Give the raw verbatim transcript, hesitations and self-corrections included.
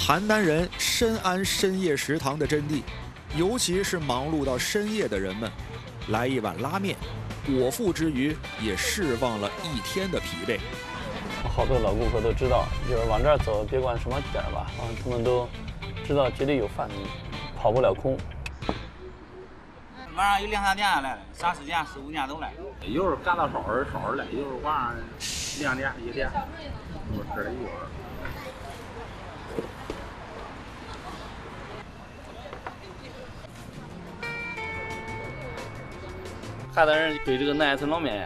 邯郸人深谙深夜食堂的真谛，尤其是忙碌到深夜的人们，来一碗拉面，果腹之余也释放了一天的疲惫。 好多老顾客都知道，就是往这儿走，别管什么点儿吧，啊，他们都知道绝对有饭，跑不了空。 晚上有两三点来了，三四点、四五点都来。 有时候干到梢儿梢儿来，有时候晚上两点一点，有时候这有时候。 邯郸人对这个南阳村老面